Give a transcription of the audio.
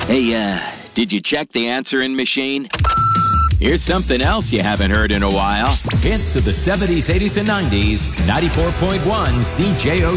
Hey, did you check the answering machine? Here's something else you haven't heard in a while. Hits of the 70s, 80s, and 90s, 94.1 CJOC.